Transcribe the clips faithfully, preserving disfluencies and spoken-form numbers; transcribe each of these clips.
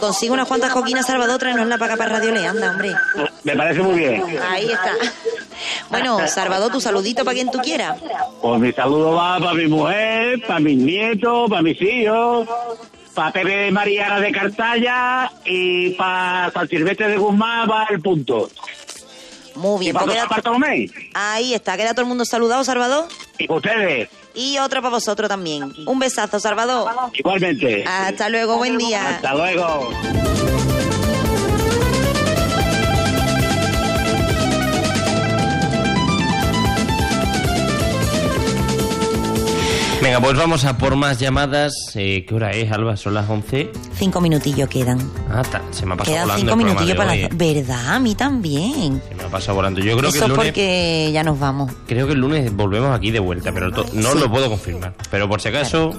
consigue unas cuantas coquinas, Salvador, tráenosla para acá para Radio Le, anda, hombre. Me parece muy bien. Ahí está. Bueno, Salvador, tu saludito para quien tú quieras. Pues mi saludo va para mi mujer, para mis nietos, para mis hijos, para Pepe Mariana de Cartaya y para San Silvestre de Guzmán va el punto. Muy bien. ¿Y para pues queda... Bartolomé? Ahí está, queda todo el mundo saludado, Salvador. Y para ustedes. Y otro para vosotros también. Un besazo, Salvador. Igualmente. Hasta luego, buen día. Hasta luego. Venga, pues vamos a por más llamadas. Eh, ¿Qué hora es, Alba? Son las once. Cinco minutillos quedan. Ah, ta, se me ha pasado Quedan volando cinco el minutillos para hoy, la... ¿Verdad? A mí también. Se me ha pasado volando. Yo creo Eso que el lunes... porque ya nos vamos. Creo que el lunes volvemos aquí de vuelta, pero to... no sí. lo puedo confirmar. Pero por si acaso,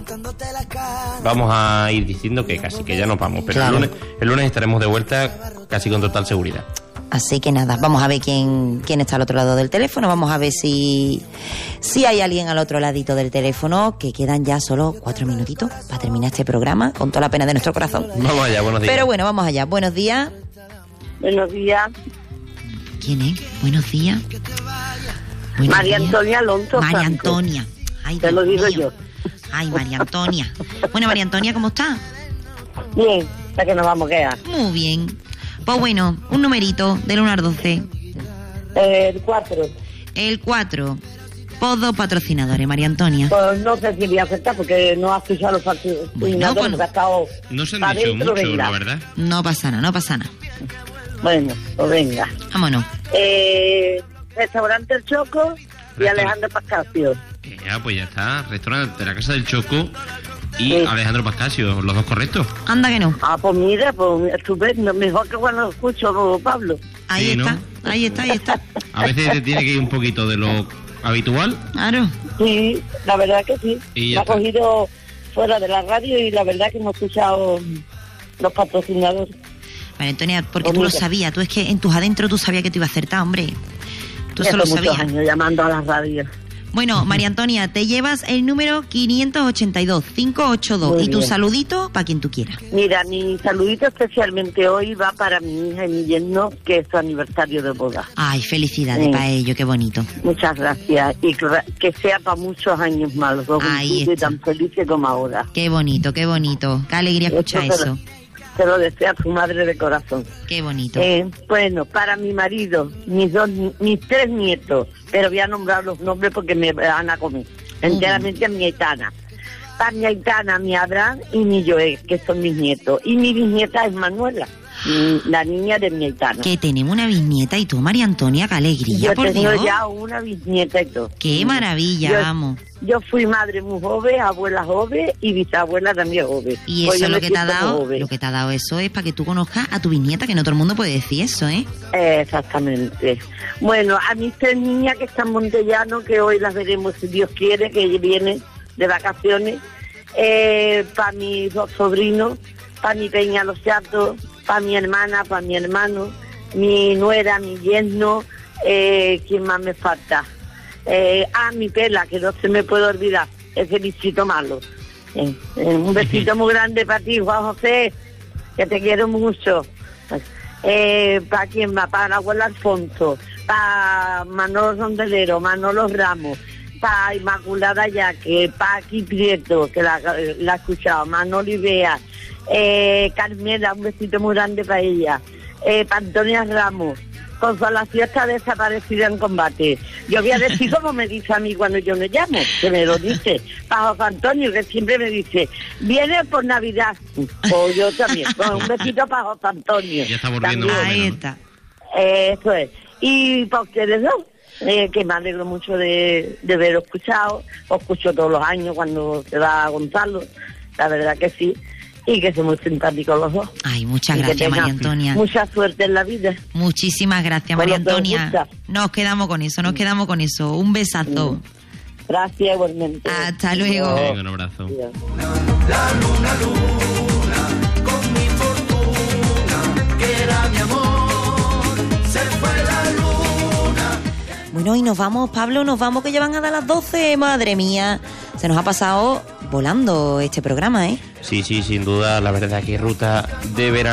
vamos a ir diciendo que casi que ya nos vamos. Pero claro. el, lunes, el lunes estaremos de vuelta casi con total seguridad. Así que nada, vamos a ver quién, quién está al otro lado del teléfono. Vamos a ver si, si hay alguien al otro ladito del teléfono, que quedan ya solo cuatro minutitos para terminar este programa, con toda la pena de nuestro corazón. Vamos allá, buenos días. Pero bueno, vamos allá. Buenos días. Buenos días. ¿Quién es? Buenos días. Buenos María días. Antonia Alonso. María Franco. Antonia. Ay, Te Dios lo digo mío. yo. Ay, María Antonia. Bueno, María Antonia, ¿cómo está? Bien, hasta que nos vamos a quedar. Muy bien. Pues bueno, un numerito del uno al doce. Eh, el cuatro. El cuatro. Por dos patrocinadores, María Antonia. Pues no sé si voy a aceptar porque no ha escuchado los patrocinadores. Bueno, bueno, ha estado no se han dicho mucho, venga. La verdad. No pasa nada, no pasa nada. Bueno, pues venga. Vámonos. Eh, Restaurante El Choco y Alejandro Pascasio. Ya, pues ya está. Restaurante de la Casa del Choco y sí. Alejandro Pascasio, los dos correctos. Anda que no. Ah, pues mira, pues estupendo, mejor que cuando escucho Pablo. Ahí sí, está, ¿no? ahí está, ahí está. A veces te tiene que ir un poquito de lo habitual. Claro. Sí, la verdad que sí. Me ha cogido fuera de la radio y la verdad que no he escuchado los patrocinadores. Vale, Antonia, porque tú lo sabías, tú es que en tus adentros tú sabías que te iba a acertar, hombre. Tú eso lo sabías. Años llamando a las radios. Bueno, María Antonia, te llevas el número quinientos ochenta y dos, quinientos ochenta y dos. Muy y tu bien. Saludito para quien tú quieras. Mira, mi saludito especialmente hoy va para mi hija y mi yerno, que es su aniversario de boda. Ay, felicidades sí. para ello, qué bonito. Muchas gracias. Y que sea para muchos años más, los dos juntos, tan felices como ahora. Qué bonito, qué bonito. Qué alegría escuchar eso. eso. Se lo desea su madre de corazón. Qué bonito. Eh, bueno, para mi marido, mis dos, mis tres nietos, pero voy a nombrar los nombres porque me van a comer. Enteramente a mi Aitana. Para mi Aitana, mi Abraham y mi Joel, que son mis nietos. Y mi bisnieta es Manuela, la niña de mi Aitana. Que tenemos una bisnieta y tú, María Antonia, qué alegría, yo por tengo Dios. ya una bisnieta y todo. Qué maravilla, yo, vamos. Yo fui madre muy joven, abuela joven y bisabuela también joven. Y eso pues lo que te ha dado, lo que te ha dado eso es para que tú conozcas a tu bisnieta, que no todo el mundo puede decir eso, ¿eh? Exactamente. Bueno, a mis tres niñas que están en Montellano, que hoy las veremos si Dios quiere, que vienen de vacaciones. Eh, para mis dos sobrinos, para mi Peña Los Chatos, para mi hermana, para mi hermano, mi nuera, mi yerno, eh, ¿quién más me falta? Eh, ah, mi Pela, que no se me puede olvidar, ese bichito malo. Eh, eh, un besito muy grande para ti, Juan José, que te quiero mucho. Eh, ¿Para quién más? Para la abuela Alfonso, para Manolo Rondelero, Manolo Ramos, para Inmaculada Yaque, para Aquí Prieto, que la, la ha escuchado, Manolo Ibea, eh, Carmela, un besito muy grande para ella, eh, para Antonia Ramos, Consolación está desaparecida en combate. Yo voy a decir como me dice a mí cuando yo me llamo, que me lo dice, para José Antonio, que siempre me dice, viene por Navidad, o yo también, con un besito para José Antonio. Ya está volviendo. Ahí está. Eh, eso es. Y para ustedes dos, eh, que me alegro mucho de, de veros escuchado, os escucho todos los años cuando se va Gonzalo, la verdad que sí. Y que son muy simpáticos los dos. Ay, muchas gracias, María Antonia. Mucha suerte en la vida. Muchísimas gracias, María Antonia. Nos quedamos con eso, nos quedamos con eso. Un besazo. Gracias, igualmente. Hasta luego. Venga, un abrazo. La luna, luna, con mi fortuna, que era mi amor, se fue la luna. Bueno, y nos vamos, Pablo, nos vamos, que ya van a dar las doce. Madre mía, se nos ha pasado volando este programa, ¿eh? Sí, sí, sin duda, la verdad que ruta de verano.